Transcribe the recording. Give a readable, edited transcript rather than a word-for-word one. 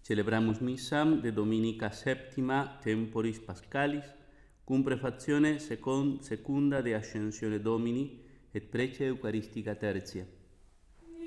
Celebramus missam de dominica septima temporis Pascalis, cum prefazione secunda de Ascensione Domini et prece Eucharistica tertia.